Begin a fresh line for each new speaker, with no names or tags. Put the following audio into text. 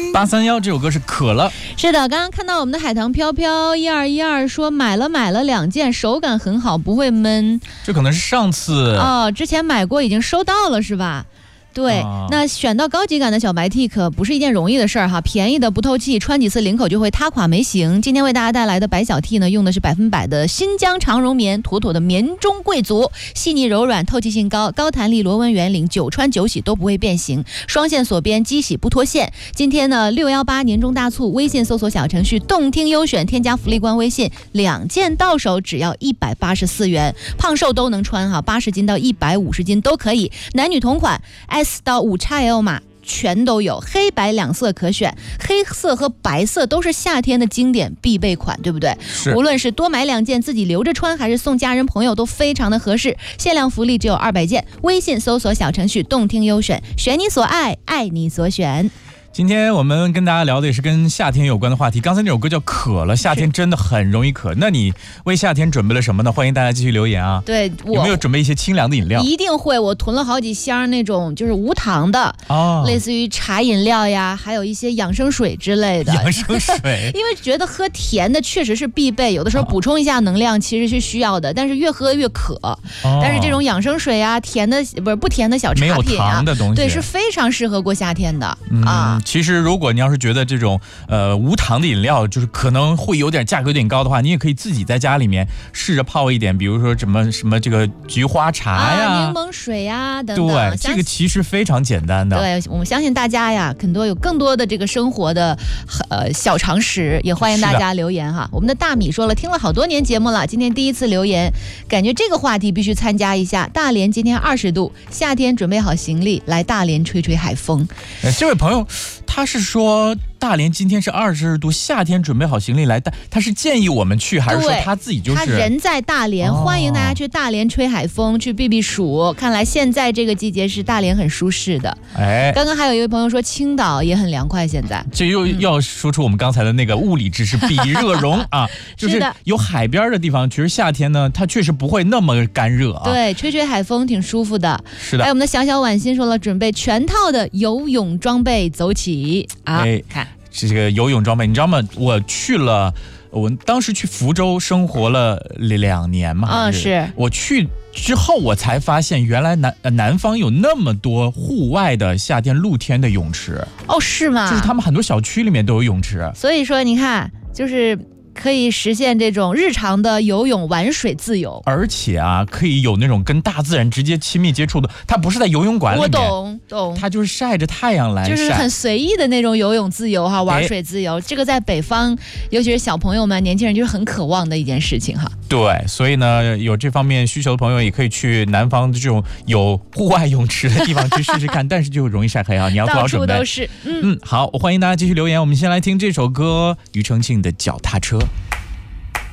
831这首歌是渴了。
是的，刚刚看到我们的海棠飘飘1212说买了2件，手感很好，不会闷。
这可能是上次
之前买过，已经收到了是吧？对，那选到高级感的小白 T 可不是一件容易的事儿哈，便宜的不透气，穿几次领口就会塌垮没型。今天为大家带来的白小 T 呢，用的是100%的新疆长绒棉，妥妥的棉中贵族，细腻柔软，透气性高，高弹力螺纹圆领，久穿久洗都不会变形，双线锁边，机洗不脱线。今天呢618年中大促，微信搜索小程序动听优选，添加福利官微信，2件到手只要184元，胖瘦都能穿哈，80斤到150斤都可以，男女同款。S 到5XL 码全都有，黑白2色可选，黑色和白色都是夏天的经典必备款，对不对？无论是多买2件自己留着穿，还是送家人朋友，都非常的合适。限量福利只有200件，微信搜索小程序动听优选，选你所爱，爱你所选。
今天我们跟大家聊的也是跟夏天有关的话题。刚才那首歌叫渴了，夏天真的很容易渴。那你为夏天准备了什么呢？欢迎大家继续留言啊。
对，
有没有准备一些清凉的饮料？
一定会，我囤了好几箱那种就是无糖的，类似于茶饮料呀，还有一些养生水之类的。
养生水，
因为觉得喝甜的确实是必备，有的时候补充一下能量其实是需要的，但是越喝越渴。但是这种养生水啊，甜的不甜的小茶品啊，
没有糖的东西，
对，是非常适合过夏天的
其实如果你要是觉得这种无糖的饮料就是可能会有点价格有点高的话，你也可以自己在家里面试着泡一点，比如说什么这个菊花茶呀、
柠檬水呀等等。
对，这个其实非常简单的。
对，我们相信大家呀，很多有更多的这个生活的小常识，也欢迎大家留言哈。我们的大米说了，听了好多年节目了，今天第一次留言，感觉这个话题必须参加一下。大连今天20度，夏天准备好行李来大连吹吹海风。
这位朋友他是说大连今天是20度，夏天准备好行李来他是建议我们去，还是说他自己就是？
他人在大连，欢迎大家去大连吹海风，去避避暑。看来现在这个季节是大连很舒适的。刚刚还有一位朋友说青岛也很凉快，现在
这又要说出我们刚才的那个物理知识比热容啊，就是有海边的地方，其实夏天呢它确实不会那么干热啊。
对，吹吹海风挺舒服的。
是的。
还有我们的小婉心说了，准备全套的游泳装备走起啊！看
这个游泳装备，你知道吗？我当时去福州生活了2年嘛。
是
我去之后我才发现，原来南方有那么多户外的夏天露天的泳池。
是吗？
就是他们很多小区里面都有泳池。
所以说你看，就是可以实现这种日常的游泳玩水自由，
而且啊，可以有那种跟大自然直接亲密接触的。它不是在游泳馆里面，
我懂，
它就是晒着太阳来晒，
就是很随意的那种游泳自由哈，玩水自由。这个在北方，尤其是小朋友们、年轻人，就是很渴望的一件事情哈。
对，所以呢，有这方面需求的朋友也可以去南方的这种有户外泳池的地方去试试看，但是就容易晒黑啊，你要做好准备。
到处都是。
好，欢迎大家继续留言。我们先来听这首歌，庾澄庆的《脚踏车》。